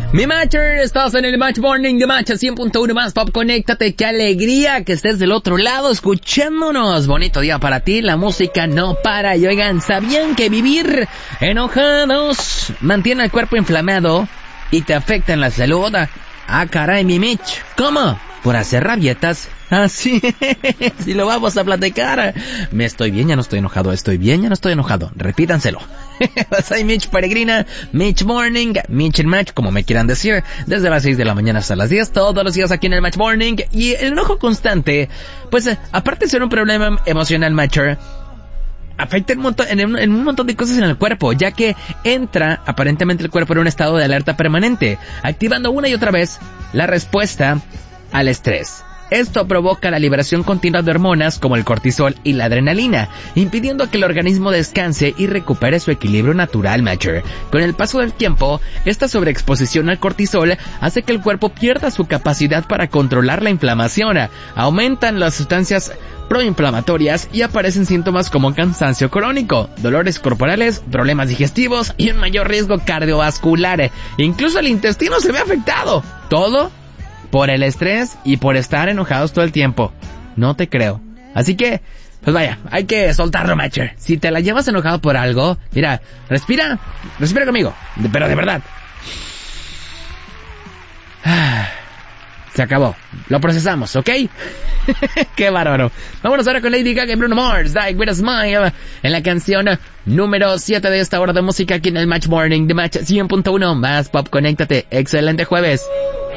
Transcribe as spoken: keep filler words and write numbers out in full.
Mi Matcher, estás en el Match Morning de Match cien punto uno más Pop. Conéctate, qué alegría que estés del otro lado escuchándonos. Bonito día para ti, la música no para. Y oigan, ¿sabían que vivir enojados mantiene el cuerpo inflamado y te afecta en la salud? Ah, caray, mi Mitch, ¿cómo? ¿Por hacer rabietas? Así es, si lo vamos a platicar. Me estoy bien, ya no estoy enojado, estoy bien, ya no estoy enojado. Repítanselo. Soy Mitch Peregrina, Mitch Morning, Mitch and Match, como me quieran decir, desde las seis de la mañana hasta las diez, todos los días aquí en el Match Morning. Y el enojo constante, pues, aparte de ser un problema emocional, Matcher, afecta un montón, en, un, en un montón de cosas en el cuerpo, ya que entra aparentemente el cuerpo en un estado de alerta permanente, activando una y otra vez la respuesta al estrés. Esto provoca la liberación continua de hormonas como el cortisol y la adrenalina, impidiendo que el organismo descanse y recupere su equilibrio natural, Matcher. Con el paso del tiempo, esta sobreexposición al cortisol hace que el cuerpo pierda su capacidad para controlar la inflamación. Aumentan las sustancias proinflamatorias y aparecen síntomas como cansancio crónico, dolores corporales, problemas digestivos y un mayor riesgo cardiovascular. Incluso el intestino se ve afectado. Todo por el estrés y por estar enojados todo el tiempo. No te creo. Así que, pues vaya, hay que soltarlo, Matcher. Si te la llevas enojado por algo, mira, respira, respira conmigo, pero de verdad. Se acabó. Lo procesamos, ¿ok? Qué bárbaro. Vámonos ahora con Lady Gaga y Bruno Mars, Die With A Smile, en la canción número siete de esta hora de música aquí en el Match Morning de Match cien punto uno más Pop. Conéctate. Excelente jueves.